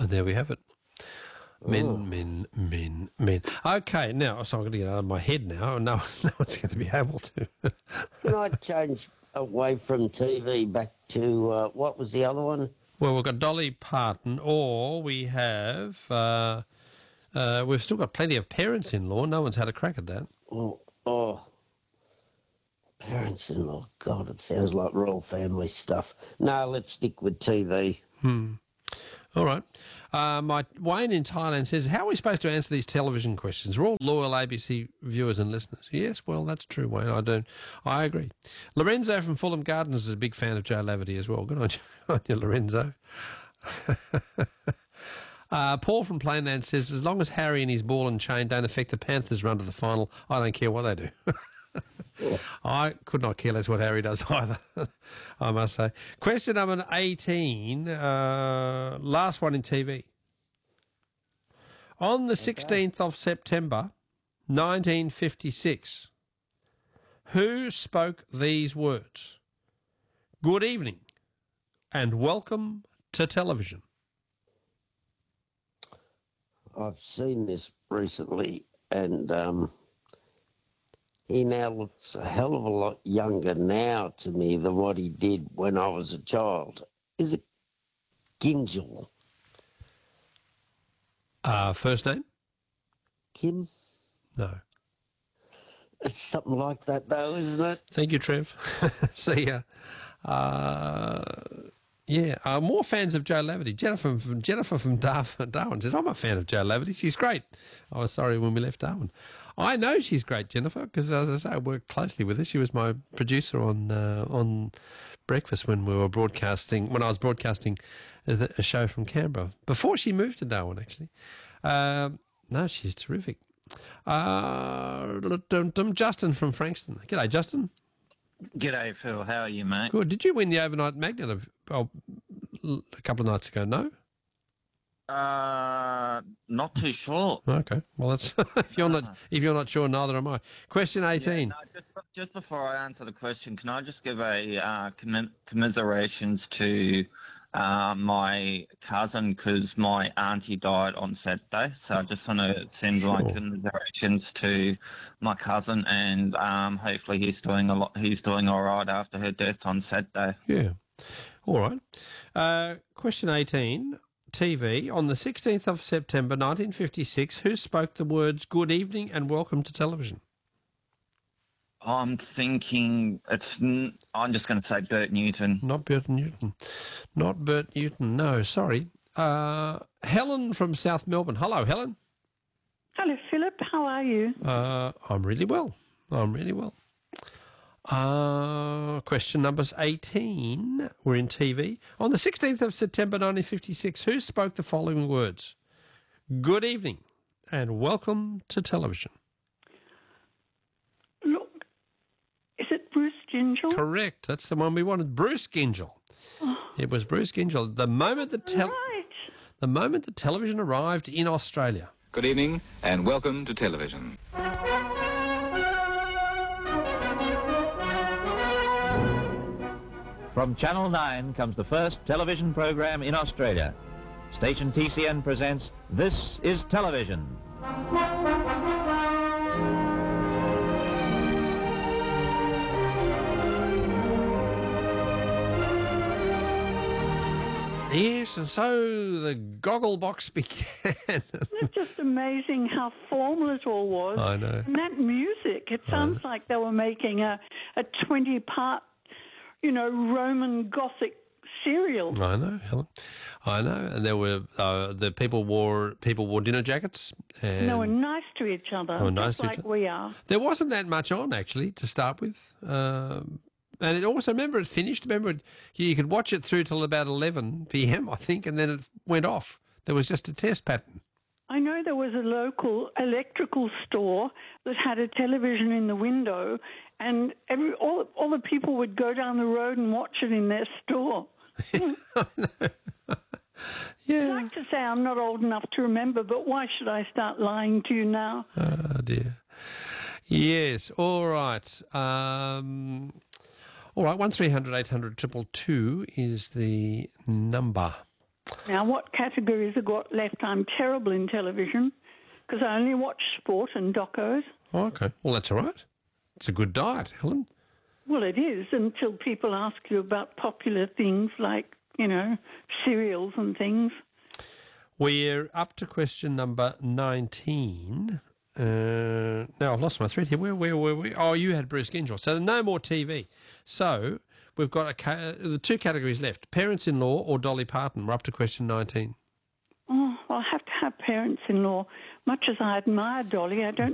And there we have it. Men. Okay, now, so I'm going to get out of my head now, and no one's going to be able to. Can I change away from TV back to, what was the other one? Well, we've got Dolly Parton, or we have, we've still got plenty of parents-in-law. No one's had a crack at that. Oh, parents-in-law. God, it sounds like royal family stuff. No, let's stick with TV. All right. Wayne in Thailand says, how are we supposed to answer these television questions? We're all loyal ABC viewers and listeners. Yes, well, that's true, Wayne. I agree. Lorenzo from Fulham Gardens is a big fan of Joe Laverty as well. Good on you, Lorenzo. Paul from Plainland says, as long as Harry and his ball and chain don't affect the Panthers' run to the final, I don't care what they do. I could not care less what Harry does either, I must say. Question number 18, last one in TV. On the 16th of September, 1956, who spoke these words? Good evening and welcome to television. I've seen this recently, and he now looks a hell of a lot younger now to me than what he did when I was a child. Is it Gingell? First name? Kim? No. It's something like that, though, isn't it? Thank you, Trev. See ya. More fans of Joe Laverty. Jennifer from Darwin says, I'm a fan of Joe Laverty. She's great. I was sorry when we left Darwin. I know she's great, Jennifer, because as I say, I worked closely with her. She was my producer on Breakfast when I was broadcasting a show from Canberra before she moved to Darwin, actually. No, she's terrific. Justin from Frankston. G'day, Justin. G'day, Phil. How are you, mate? Good. Did you win the overnight magnet a couple of nights ago? No? Not too sure. Okay. Well, that's if you're not sure, neither am I. Question 18. Yeah, no, just before I answer the question, can I just give a commiserations to my cousin, because my auntie died on Saturday, so I just want to send my commiserations to my cousin, and hopefully he's doing all right after her death on Saturday. Yeah. All right. Question 18. TV. On the 16th of September 1956, who spoke the words good evening and welcome to television? I'm thinking I'm just going to say Bert Newton. Not Bert Newton. Not Bert Newton. No, sorry. Helen from South Melbourne. Hello, Helen. Hello, Philip. How are you? I'm really well. Question numbers 18. We're in TV. On the 16th of September 1956, who spoke the following words? Good evening and welcome to television. Look, is it Bruce Gingell? Correct. That's the one we wanted. Bruce Gingell. Oh. It was Bruce Gingell. The moment the television arrived in Australia. Good evening and welcome to television. From Channel 9 comes the first television program in Australia. Station TCN presents This is Television. Yes, and so the goggle box began. It's just amazing how formal it all was. I know. And that music, it sounds like they were making a 20-part, Roman Gothic serial. I know, Helen. I know. And there were the people wore dinner jackets. And they were nice to each other, just like we are. There wasn't that much on, actually, to start with. And it also, remember, it finished. Remember, you could watch it through till about 11 p.m., I think, and then it went off. There was just a test pattern. I know there was a local electrical store that had a television in the window, and all the people would go down the road and watch it in their store. Yeah. I'd like to say I'm not old enough to remember, but why should I start lying to you now? Oh, dear. Yes, all right. All right, 1300 800 222 is the number. Now, what categories have got left? I'm terrible in television because I only watch sport and docos. Oh, okay. Well, that's all right. It's a good diet, Helen. Well, it is until people ask you about popular things like, cereals and things. We're up to question number 19. Now I've lost my thread here. Where were we? Oh, you had Bruce Ginshaw. So no more TV. So we've got the two categories left: parents-in-law or Dolly Parton. We're up to question 19. Oh, I'll have to have parents-in-law. Much as I admire Dolly, I don't